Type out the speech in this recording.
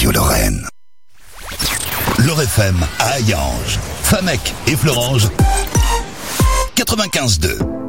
Radio Lorraine. Lor FM à Hayange, Famec et Florange, 95.2.